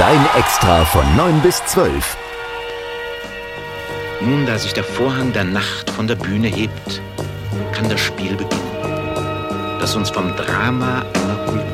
Dein Extra von 9 bis 12. Nun, da sich der Vorhang der Nacht von der Bühne hebt, kann das Spiel beginnen, das uns vom Drama einer Kultur